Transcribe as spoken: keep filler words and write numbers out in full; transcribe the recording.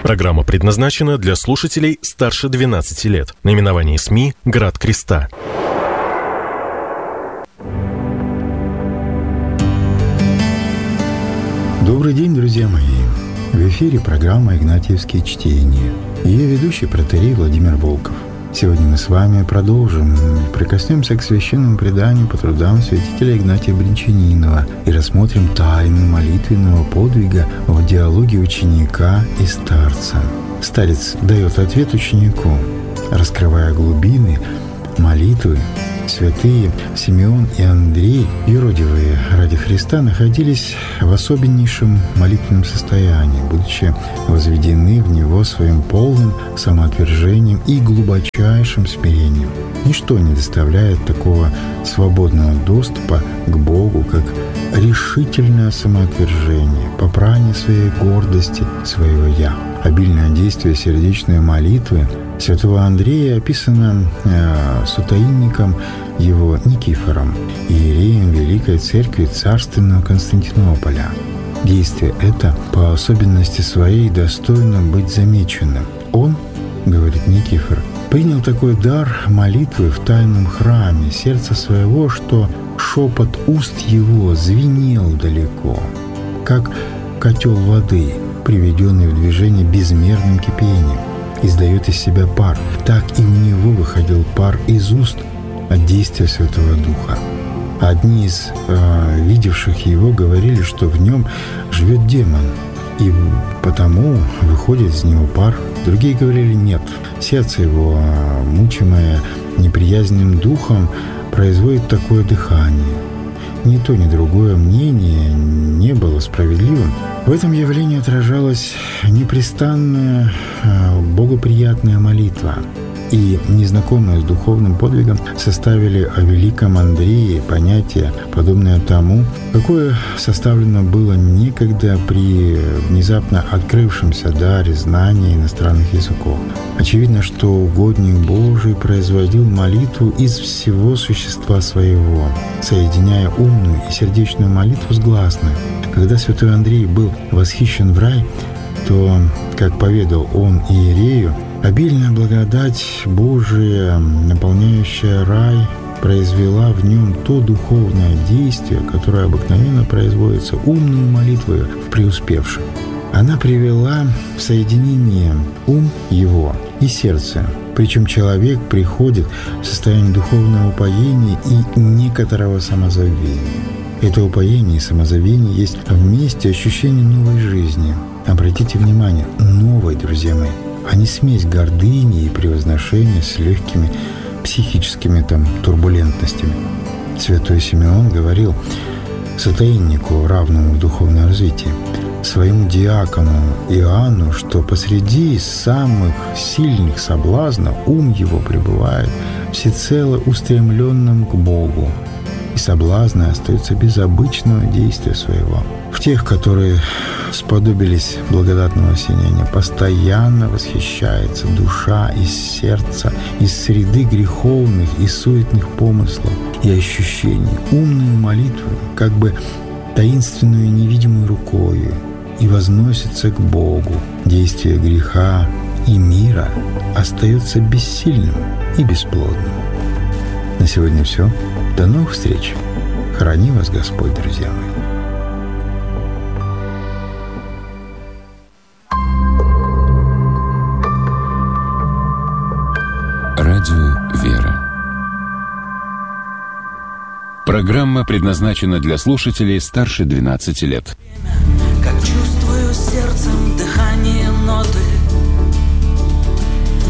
Программа предназначена для слушателей старше двенадцати лет. Наименование СМИ «Град Креста». Добрый день, друзья мои! В эфире программа «Игнатьевские чтения». Ее ведущий протоиерей Владимир Волков. Сегодня мы с вами продолжим и прикоснемся к священному преданию по трудам святителя Игнатия Брянчанинова и рассмотрим тайну молитвенного подвига в диалоге ученика и старца. Старец дает ответ ученику, раскрывая глубины молитвы. Святые Симеон и Андрей, юродивые ради Христа, находились в особеннейшем молитвенном состоянии, будучи возведены в него своим полным самоотвержением и глубочайшим смирением. Ничто не доставляет такого свободного доступа к Богу, как решительное самоотвержение, попрание своей гордости, своего «я». Обильное действие сердечной молитвы святого Андрея описано э, сотаинником его Никифором, иереем Великой Церкви Царственного Константинополя. Действие это по особенности своей достойно быть замеченным. Он, говорит Никифор, принял такой дар молитвы в тайном храме сердца своего, что шепот уст его звенел далеко, как котел воды, приведенный в движение безмерным кипением, издает из себя пар. Так и у него выходил пар из уст от действия Святого Духа. Одни из э, видевших его говорили, что в нем живет демон, и потому выходит из него пар. Другие говорили: нет, сердце его, мучимое неприязненным духом, производит такое дыхание. Ни то, ни другое мнение не было справедливым. В этом явлении отражалась непрестанная, богоприятная молитва. И незнакомые с духовным подвигом составили о великом Андрее понятие, подобное тому, какое составлено было некогда при внезапно открывшемся даре знания иностранных языков. Очевидно, что угодник Божий производил молитву из всего существа своего, соединяя умную и сердечную молитву с гласной. Когда святой Андрей был восхищен в рай, то, как поведал он иерею, обильная благодать Божия, наполняющая рай, произвела в нем то духовное действие, которое обыкновенно производится умной молитвой в преуспевшем. Она привела в соединение ум его и сердце. Причем человек приходит в состояние духовного упоения и некоторого самозабвения. Это упоение и самозабвение есть вместе ощущение новой жизни. Обратите внимание, новой, друзья мои, а не смесь гордыни и превозношения с легкими психическими там турбулентностями. Святой Симеон говорил сотаиннику, равному в духовном развитии, своему диакону Иоанну, что посреди самых сильных соблазнов ум его пребывает всецело устремленным к Богу, и соблазны остаются без обычного действия своего. В тех, которые сподобились благодатного осенения, постоянно восхищается душа из сердца, из среды греховных и суетных помыслов и ощущений, умную молитву, как бы таинственную невидимой рукою, и возносится к Богу. Действие греха и мира остается бессильным и бесплодным. На сегодня все. До новых встреч. Храни вас Господь, друзья мои. Радио «Вера». Программа предназначена для слушателей старше двенадцати лет. Как чувствую сердцем дыхание ноты,